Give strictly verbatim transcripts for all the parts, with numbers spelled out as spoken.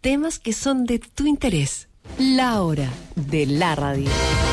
temas que son de tu interés. La hora de la radio.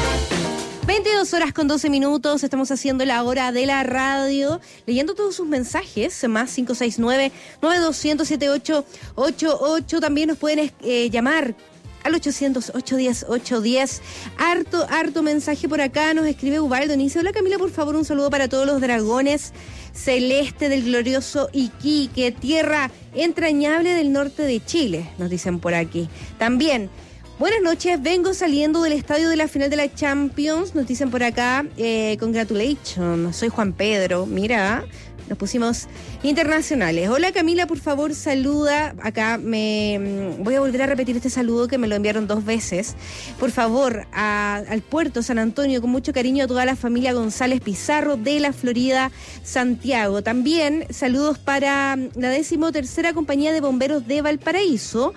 veintidós horas con doce minutos, estamos haciendo la hora de la radio, leyendo todos sus mensajes, más cinco seis nueve, nueve dos cero cero, siete ocho ocho ocho, también nos pueden eh, llamar al ochocientos, ochocientos diez, ochocientos diez, harto, harto mensaje por acá, nos escribe Ubaldo, dice, hola Camila, por favor un saludo para todos los dragones celeste del glorioso Iquique, tierra entrañable del norte de Chile, nos dicen por aquí, también. Buenas noches, vengo saliendo del estadio de la final de la Champions, nos dicen por acá, eh, congratulations, soy Juan Pedro, mira, nos pusimos internacionales. Hola Camila, por favor saluda, acá me voy a volver a repetir este saludo que me lo enviaron dos veces, por favor, a, al puerto San Antonio, con mucho cariño a toda la familia González Pizarro de la Florida, Santiago. También saludos para la decimotercera compañía de bomberos de Valparaíso,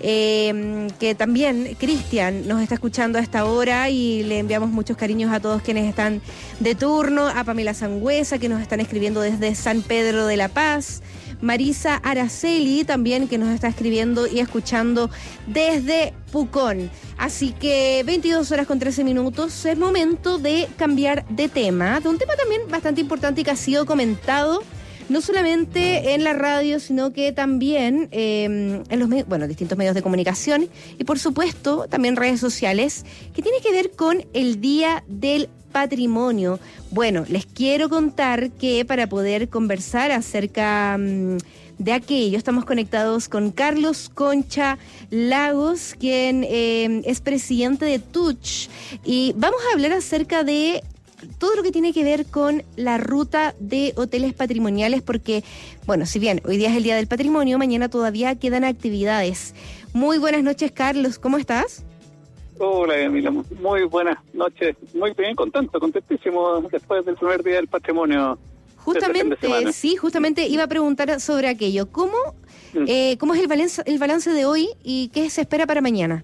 Eh, que también Cristian nos está escuchando a esta hora y le enviamos muchos cariños a todos quienes están de turno, a Pamela Sangüesa que nos están escribiendo desde San Pedro de la Paz, Marisa Araceli también que nos está escribiendo y escuchando desde Pucón. Así que veintidós horas con trece minutos, es momento de cambiar de tema, de un tema también bastante importante y que ha sido comentado no solamente en la radio, sino que también eh, en los medios, bueno, distintos medios de comunicación y por supuesto también redes sociales, que tiene que ver con el Día del Patrimonio. Bueno, les quiero contar que para poder conversar acerca um, de aquello, estamos conectados con Carlos Concha Lagos, quien eh, es presidente de Touch, y vamos a hablar acerca de todo lo que tiene que ver con la ruta de hoteles patrimoniales, porque, bueno, si bien hoy día es el Día del Patrimonio, mañana todavía quedan actividades. Muy buenas noches, Carlos, ¿cómo estás? Hola, Camila, muy buenas noches, muy bien, contento, contentísimo después del primer Día del Patrimonio. Justamente, de sí, justamente iba a preguntar sobre aquello. ¿Cómo, mm. eh, cómo es el balance, el balance de hoy y qué se espera para mañana?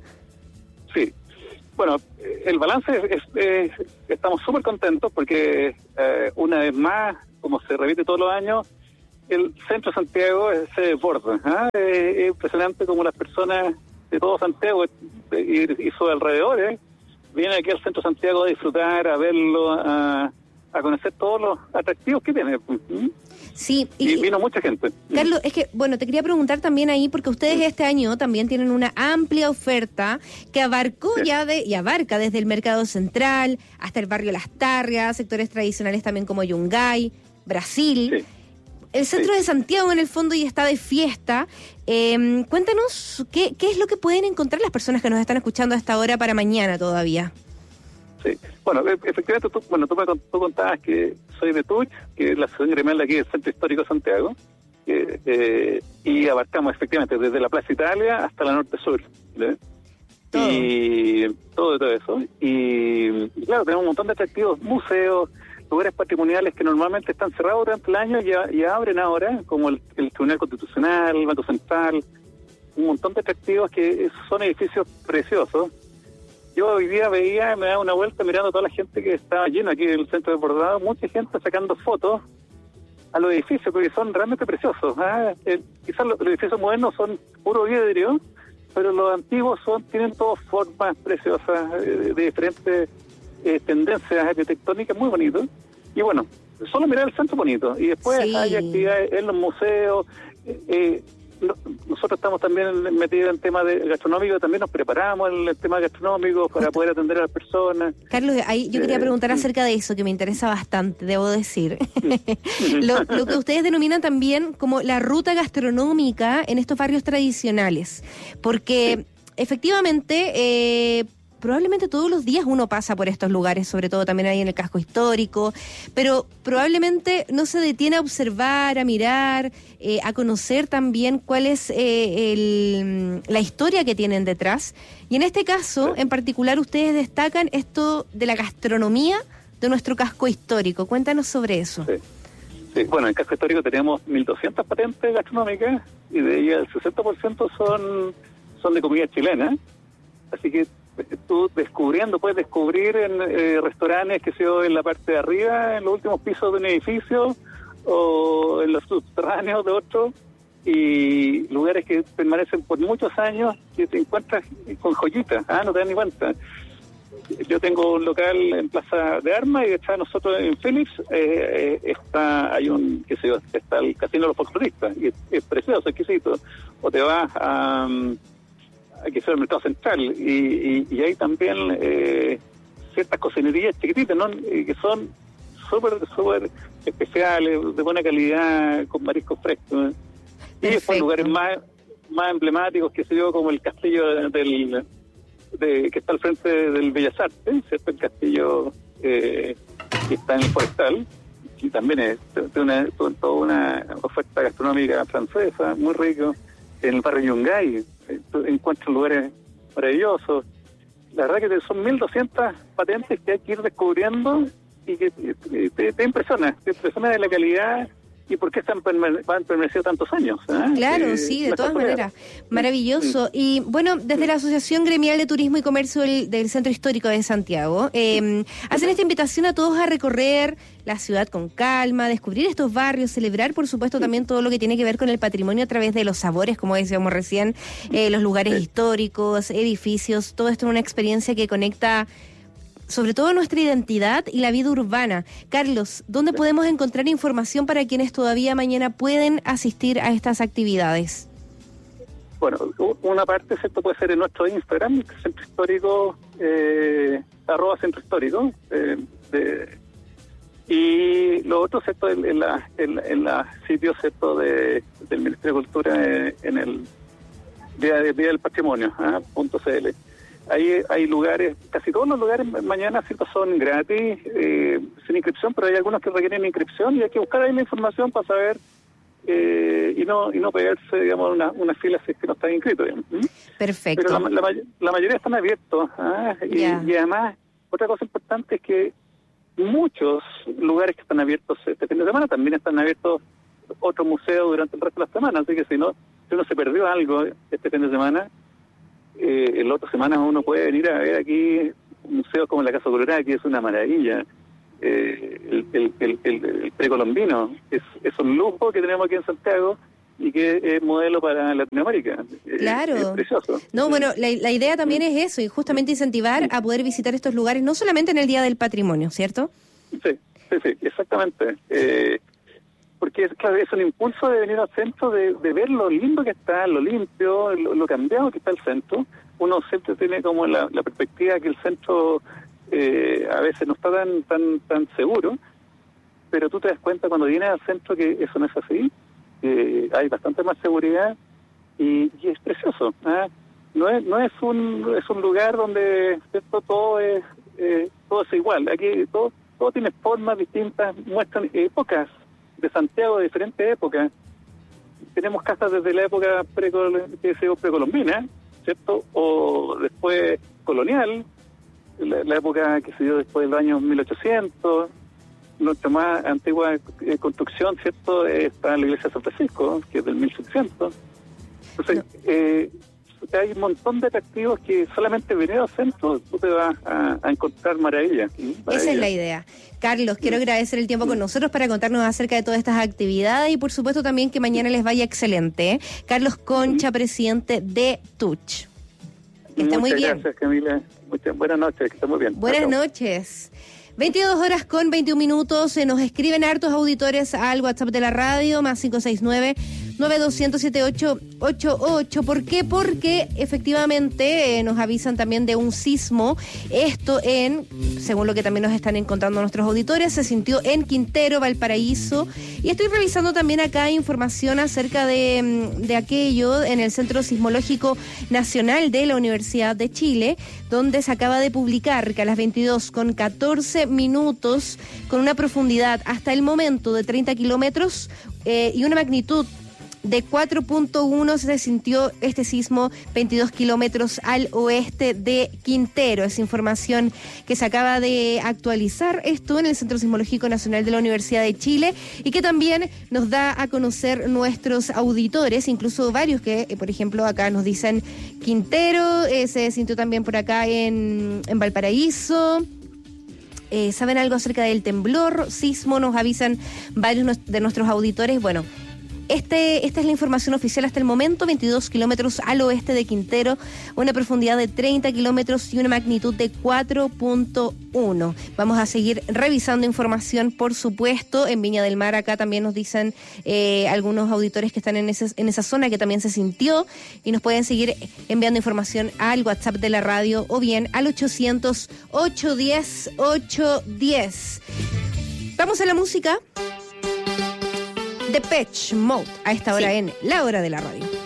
Sí. Bueno, el balance es, es, es estamos súper contentos porque eh, una vez más, como se repite todos los años, el centro de Santiago se desborda. ¿eh? Es, es impresionante como las personas de todo Santiago y, y sus alrededores vienen aquí al centro de Santiago a disfrutar, a verlo, a, a conocer todos los atractivos que tiene. ¿Mm? Sí, y, y vino mucha gente. Carlos, es que, bueno, te quería preguntar también ahí, porque ustedes este año también tienen una amplia oferta que abarcó sí. ya de, y abarca desde el Mercado Central hasta el barrio Las Tarrias, sectores tradicionales también como Yungay, Brasil. Sí. El centro sí. de Santiago en el fondo ya está de fiesta. Eh, cuéntanos qué, qué es lo que pueden encontrar las personas que nos están escuchando a esta hora para mañana todavía. Sí, bueno, efectivamente tú, bueno, tú me tú contabas que soy de Touch, que es la asociación gremial de aquí del Centro Histórico de Santiago, eh, eh, y abarcamos efectivamente desde la Plaza Italia hasta la Norte Sur, ¿sí? Todo. Y todo, todo eso. Y, y claro, tenemos un montón de atractivos, museos, lugares patrimoniales que normalmente están cerrados durante el año y, y abren ahora, como el, el Tribunal Constitucional, el Banco Central, un montón de atractivos que son edificios preciosos. Yo hoy día veía, me daba una vuelta mirando a toda la gente que estaba llena aquí en el centro de Bordado, mucha gente sacando fotos a los edificios, porque son realmente preciosos. ¿eh? Eh, quizás los, los edificios modernos son puro vidrio, pero los antiguos son tienen todas formas preciosas, eh, de diferentes eh, tendencias arquitectónicas, muy bonitos. Y bueno, solo mirar el centro bonito. Y después sí. hay actividades en los museos. Eh, eh, Nosotros estamos también metidos en el tema de gastronómico, también nos preparamos en el tema gastronómico para Justo. poder atender a las personas. Carlos, ahí yo quería preguntar eh, acerca de eso, que me interesa bastante, debo decir. lo, lo que ustedes denominan también como la ruta gastronómica en estos barrios tradicionales, porque sí. efectivamente... Eh, probablemente todos los días uno pasa por estos lugares, sobre todo también ahí en el casco histórico, pero probablemente no se detiene a observar, a mirar, eh, a conocer también cuál es eh, el, la historia que tienen detrás. Y en este caso, en particular, ustedes destacan esto de la gastronomía de nuestro casco histórico. Cuéntanos sobre eso. Sí. Sí, bueno, en el casco histórico tenemos mil doscientas patentes gastronómicas y de ellas el sesenta por ciento son, son de comida chilena, así que tú descubriendo, puedes descubrir en eh, restaurantes que se en la parte de arriba, en los últimos pisos de un edificio o en los subterráneos de otro, y lugares que permanecen por muchos años, que te encuentras con joyitas, ah, no te das ni cuenta. Yo tengo un local en Plaza de Armas y está nosotros en Phillips, eh, está, hay un, qué sé yo, está el Casino de los Folcloristas, y es, es precioso, exquisito. O te vas a, a que sea el Mercado Central, y, y, y hay también eh, ciertas cocinerías chiquititas, ¿no? Y que son súper, súper especiales, de buena calidad, con mariscos frescos. Y después lugares más, más emblemáticos, que se dio como el castillo del... De, que está al frente del Bellas Artes, ¿cierto? El castillo eh, que está en el Forestal, y también es de una, toda una oferta gastronómica francesa, muy rico. En el barrio Yungay eh, encuentras lugares maravillosos. La verdad que son mil doscientas patentes que hay que ir descubriendo y que te, te, te impresiona, te impresiona de la calidad. ¿Y por qué están han permanecido tantos años? ¿eh? Claro, eh, sí, de todas maneras. Maravilloso. Sí. Y bueno, desde la Asociación Gremial de Turismo y Comercio del, del Centro Histórico de Santiago, eh, hacen esta invitación a todos a recorrer la ciudad con calma, descubrir estos barrios, celebrar, por supuesto, también todo lo que tiene que ver con el patrimonio a través de los sabores, como decíamos recién, eh, los lugares sí. históricos, edificios, todo esto es una experiencia que conecta sobre todo nuestra identidad y la vida urbana. Carlos, ¿dónde podemos encontrar información para quienes todavía mañana pueden asistir a estas actividades? Bueno, una parte, ¿cierto? Puede ser en nuestro Instagram, Centro Histórico, eh, arroba Centro Histórico, eh, de, y lo otro, ¿cierto? En, en la en, en la sitio, ¿cierto? De, del Ministerio de Cultura, eh, en el Día, Día del Patrimonio, ¿eh? .cl. Ahí hay lugares, casi todos los lugares mañana ¿cierto? Son gratis, eh, sin inscripción, pero hay algunos que requieren inscripción y hay que buscar ahí la información para saber eh, y no y no pegarse, digamos, una, una fila si es que no están inscritos. ¿Mm? Perfecto. Pero la, la, la mayoría están abiertos. ¿ah? Y, yeah. y además, otra cosa importante es que muchos lugares que están abiertos este fin de semana también están abiertos otros museos durante el resto de la semana, así que si no, si uno se perdió algo este fin de semana, Eh, en la otra semana uno puede venir a ver aquí museos como la Casa Colorada, que es una maravilla. Eh, el, el, el, el, el precolombino es, es un lujo que tenemos aquí en Santiago y que es modelo para Latinoamérica. Claro. Es, es precioso. No, bueno, la, la idea también es eso, y justamente incentivar a poder visitar estos lugares, no solamente en el Día del Patrimonio, ¿cierto? Sí, sí, sí, exactamente. Eh, porque es, claro, es un impulso de venir al centro, de, de ver lo lindo que está, lo limpio, lo, lo cambiado que está el centro. Uno siempre tiene como la, la perspectiva que el centro eh, a veces no está tan tan tan seguro, pero tú te das cuenta cuando vienes al centro que eso no es así, eh, hay bastante más seguridad y, y es precioso. ¿eh? No es no es un es un lugar donde ¿cierto? todo es eh, todo es igual. Aquí todo todo tiene formas distintas, muestran épocas de Santiago de diferentes épocas. Tenemos casas desde la época precol- que se precolombina, ¿cierto? O después colonial, la, la época que se dio después de los años mil ochocientos. Nuestra más antigua eh, construcción, ¿cierto? Está en la iglesia de San Francisco, que es del mil setecientos. Entonces, no. eh, hay un montón de atractivos que solamente venido al centro tú te vas a, a encontrar maravillas. Maravilla. Esa es la idea. Carlos, quiero agradecer el tiempo con nosotros para contarnos acerca de todas estas actividades y por supuesto también que mañana les vaya excelente. Carlos Concha, presidente de Tuch. Que esté muy bien. Gracias, Camila. Muchas buenas noches, que esté muy bien. Buenas Chao. noches. veintidós horas con veintiún minutos. Se nos escriben hartos auditores al WhatsApp de la radio, más cinco seis nueve, nueve dos cero siete ocho ocho ocho. ¿Por qué? Porque efectivamente eh, nos avisan también de un sismo. Esto en, según lo que también nos están encontrando nuestros auditores, se sintió en Quintero, Valparaíso. Y estoy revisando también acá información acerca de, de aquello en el Centro Sismológico Nacional de la Universidad de Chile, donde se acaba de publicar que a las veintidós con catorce minutos, con una profundidad hasta el momento de treinta kilómetros eh, y una magnitud de cuatro punto uno se sintió este sismo veintidós kilómetros al oeste de Quintero. Es información que se acaba de actualizar esto en el Centro Sismológico Nacional de la Universidad de Chile y que también nos da a conocer nuestros auditores, incluso varios que, eh, por ejemplo, acá nos dicen Quintero, eh, se sintió también por acá en, en Valparaíso. Eh, ¿Saben algo acerca del temblor? Sismo, nos avisan varios de nuestros auditores. Bueno, Este, esta es la información oficial hasta el momento, veintidós kilómetros al oeste de Quintero, una profundidad de treinta kilómetros y una magnitud de cuatro punto uno. Vamos a seguir revisando información, por supuesto, en Viña del Mar. Acá también nos dicen eh, algunos auditores que están en, ese, en esa zona que también se sintió, y nos pueden seguir enviando información al WhatsApp de la radio o bien al ochocientos, ochocientos diez, ochocientos diez. Vamos a la música. Depeche Mode a esta hora, sí, en La Hora de la Radio.